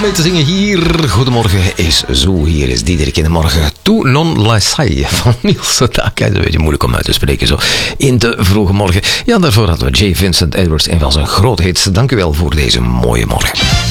mee te zingen hier. Goedemorgen is zo. Hier is Diederik in de morgen. Tout non la sai van Niels Sedaka. Dat is een beetje moeilijk om uit te spreken zo in de vroege morgen. Ja, daarvoor hadden we J. Vincent Edwards, een van zijn grote hits. Dank u wel voor deze mooie morgen.